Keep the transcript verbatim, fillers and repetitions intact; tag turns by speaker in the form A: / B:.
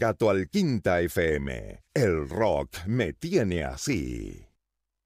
A: Gato al Quinta F M. El rock me tiene así.